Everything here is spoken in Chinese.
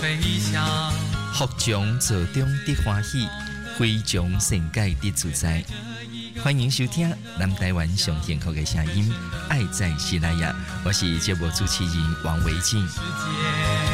飞翔。 福将做中的欢喜，非将世界的自在。欢迎收听南台湾上幸福的声音，爱在西拉雅，我是节目主持人王维静。